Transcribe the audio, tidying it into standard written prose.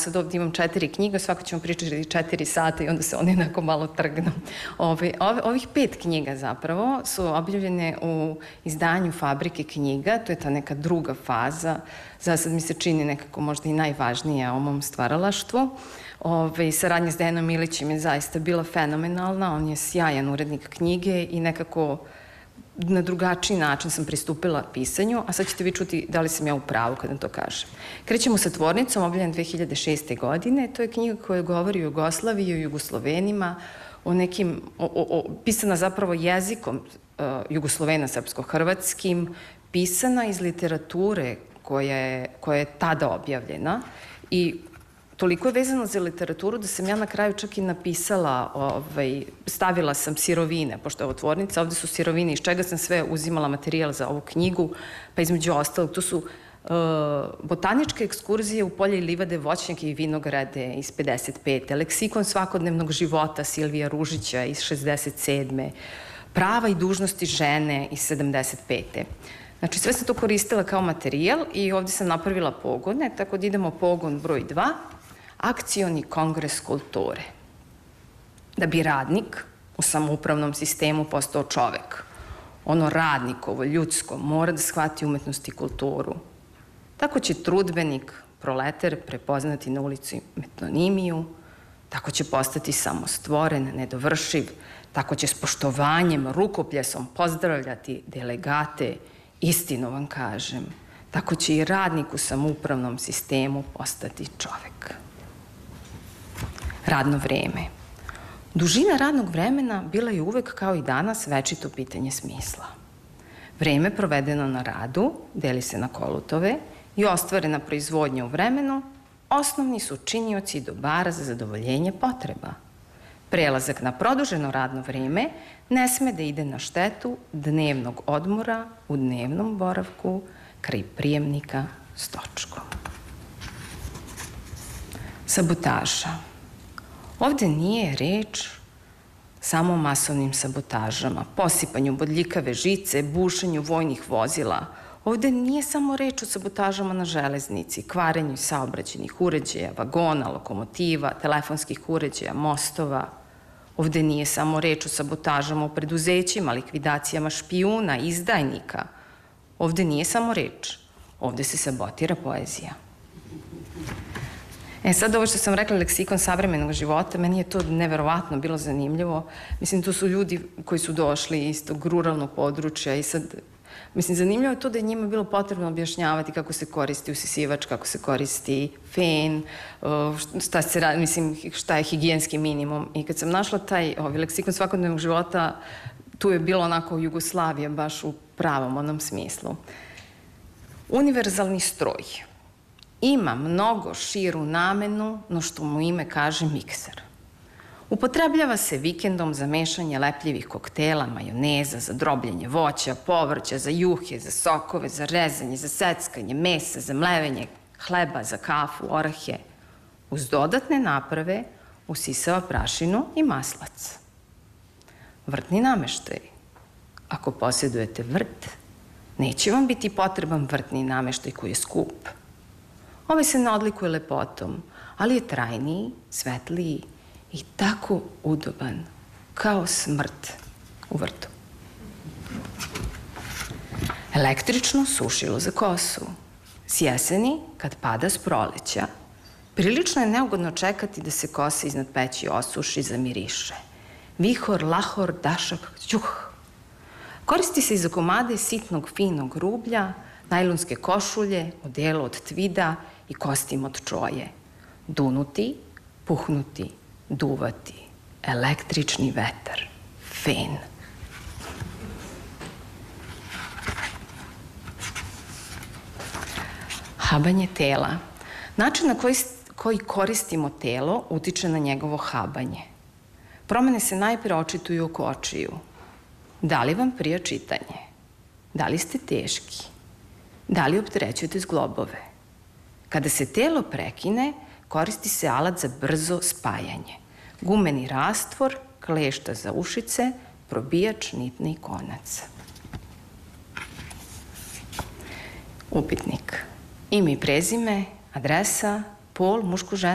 sad ovdje imam 4 knjige, svako ćemo pričati 4 sata i onda se oni onako malo trgnu. Ovih 5 knjiga zapravo su objavljene u izdanju Fabrike knjiga, to je ta neka druga faza, za sad mi se čini nekako možda i najvažnija o mom stvaralaštvu. Saradnja s Dejanom Milićem je zaista bila fenomenalna, on je sjajan urednik knjige i nekako na drugačiji način sam pristupila pisanju, a sad ćete vi čuti da li sam ja u pravu kada to kažem. Krećemo sa Tvornicom, objavljena 2006. godine. To je knjiga koja govori o Jugoslaviji, o Jugoslovenima, pisana zapravo jezikom Jugoslovena srpsko-hrvatskim, pisana iz literature koja je tada objavljena i toliko je vezano za literaturu da sam ja na kraju čak i napisala, stavila sam sirovine, pošto je ovo Tvornica, ovde su sirovine iz čega sam sve uzimala materijal za ovu knjigu, pa između ostalog, to su botaničke ekskurzije u polje i livade, voćnjake i vinograde iz 55. Leksikon svakodnevnog života Silvija Ružića iz 67. Prava i dužnosti žene iz 75. Znači, sve sam to koristila kao materijal i ovde sam napravila pogone, tako da idemo pogon broj 2, Akcioni kongres kulture. Da bi radnik u samoupravnom sistemu postao čovek, ono radnikovo, ljudsko, mora da shvati umetnost i kulturu. Tako će trudbenik, proletar, prepoznati na ulici metonimiju, tako će postati samostvoren, nedovršiv, tako će s poštovanjem, rukopljesom pozdravljati delegate. Istinu vam kažem, tako će i radnik u samoupravnom sistemu postati čovek. Radno vreme. Dužina radnog vremena bila je uvek kao i danas večito pitanje smisla. Vreme provedeno na radu deli se na kolutove i ostvarena proizvodnja u vremenu osnovni su činioci dobara za zadovoljenje potreba. Prelazak na produženo radno vreme ne sme da ide na štetu dnevnog odmora u dnevnom boravku kraj prijemnika s točkom. Sabotaža. Ovde nije reč samo o masovnim sabotažama, posipanju bodljikave žice, bušenju vojnih vozila. Ovde nije samo reč o sabotažama na železnici, kvarenju saobraćajnih uređaja, vagona, lokomotiva, telefonskih uređaja, mostova. Ovde nije samo reč o sabotažama u preduzećima, likvidacijama špijuna, izdajnika. Ovde nije samo reč. Ovde se sabotira poezija. Sad ovo što sam rekla, leksikon savremenog života, meni je to neverovatno bilo zanimljivo. Mislim, to su ljudi koji su došli iz tog ruralnog područja i sad, mislim, zanimljivo je to da je njima bilo potrebno objašnjavati kako se koristi usisivač, kako se koristi fen, šta je higijenski minimum. I kad sam našla taj leksikon svakodnevnog života, tu je bilo onako Jugoslavija baš u pravom onom smislu. Univerzalni stroj ima mnogo širu namenu, no što mu ime kaže mikser. Upotrebljava se vikendom za mešanje lepljivih koktela, majoneza, za drobljenje voća, povrća, za juhe, za sokove, za rezanje, za seckanje, mesa, za mlevenje, hleba, za kafu, orahe. Uz dodatne naprave usisava prašinu i maslac. Vrtni nameštaj. Ako posjedujete vrt, neće vam biti potreban vrtni nameštaj koji je skup. Ovaj se ne odlikuje lepotom, ali je trajniji, svetliji i tako udoban, kao smrt u vrtu. Električno sušilo za kosu. S jeseni, kad pada s proleća, prilično je neugodno čekati da se kosa iznad peći osuši, zamiriše. Vihor, lahor, dašak, ćuh. Koristi se i za komade sitnog, finog rublja, najlonske košulje, odelo od tvida i kostim od čoje. Dunuti, puhnuti, duvati, električni vetar, fen. Habanje tela. Način na koji koristimo telo utiče na njegovo habanje. Promene se najpre očituju oko očiju. Da li vam prija čitanje? Da li ste teški? Da li opterećujete zglobove? Kada se telo prekine, koristi se alat za brzo spajanje. Gumeni rastvor, klešta za ušice, probijač, nitni i konac. Upitnik. Ime i prezime, adresa, pol, muško, žensku.